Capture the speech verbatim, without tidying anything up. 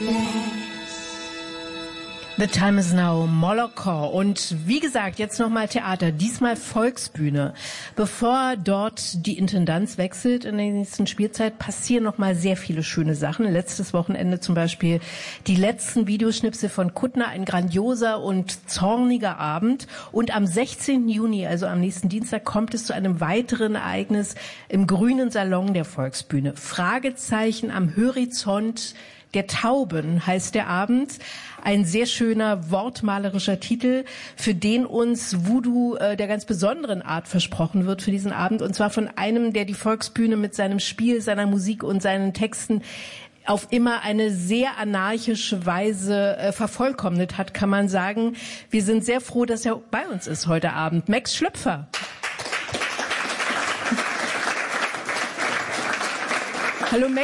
The Time is Now, Molokaw. Und wie gesagt, jetzt nochmal Theater, diesmal Volksbühne. Bevor dort die Intendanz wechselt in der nächsten Spielzeit, passieren nochmal sehr viele schöne Sachen. Letztes Wochenende zum Beispiel die letzten Videoschnipsel von Kuttner, ein grandioser und zorniger Abend. Und am sechzehnten Juni, also am nächsten Dienstag, kommt es zu einem weiteren Ereignis im grünen Salon der Volksbühne. Fragezeichen am Horizont der Tauben heißt der Abend. Ein sehr schöner, wortmalerischer Titel, für den uns Voodoo äh, der ganz besonderen Art versprochen wird für diesen Abend. Und zwar von einem, der die Volksbühne mit seinem Spiel, seiner Musik und seinen Texten auf immer eine sehr anarchische Weise äh, vervollkommnet hat, kann man sagen. Wir sind sehr froh, dass er bei uns ist heute Abend. Max Schlüpfer. Hallo Max.